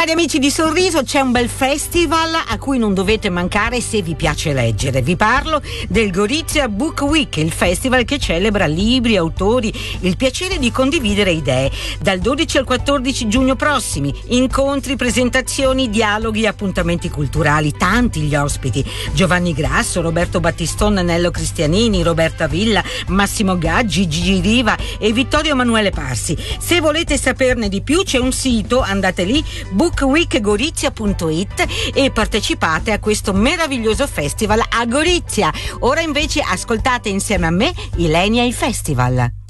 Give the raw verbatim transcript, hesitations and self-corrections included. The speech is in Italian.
Cari amici di Sorriso, c'è un bel festival a cui non dovete mancare se vi piace leggere. Vi parlo del Gorizia Book Week, il festival che celebra libri, autori, il piacere di condividere idee. Dal dodici al quattordici giugno prossimi, incontri, presentazioni, dialoghi, appuntamenti culturali, tanti gli ospiti. Giovanni Grasso, Roberto Battiston, Nello Cristianini, Roberta Villa, Massimo Gaggi, Gigi Riva e Vittorio Emanuele Parsi. Se volete saperne di più c'è un sito, andate lì, book week gorizia punto it, e partecipate a questo meraviglioso festival a Gorizia. Ora invece ascoltate insieme a me Ilenia il Festival.